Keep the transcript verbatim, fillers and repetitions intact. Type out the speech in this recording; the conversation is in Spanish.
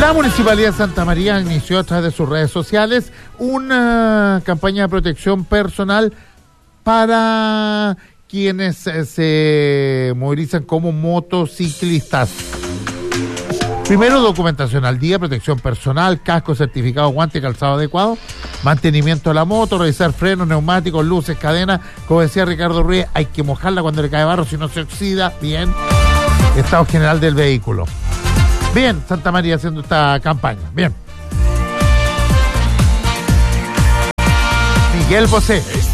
La Municipalidad de Santa María inició a través de sus redes sociales una campaña de protección personal para quienes eh, se movilizan como motociclistas. Primero, documentación al día, protección personal, casco certificado, guante, calzado adecuado, mantenimiento de la moto, revisar frenos, neumáticos, luces, cadena. Como decía Ricardo Ruiz, hay que mojarla cuando le cae barro, si no se oxida. Bien. Estado general del vehículo. Bien, Santa María haciendo esta campaña. Bien. Miguel Bosé.